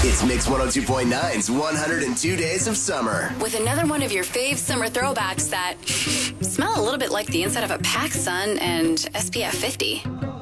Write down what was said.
It's Mix 102.9's 102 Days of Summer. With another one of your fave summer throwbacks that smell a little bit like the inside of a PacSun and SPF 50.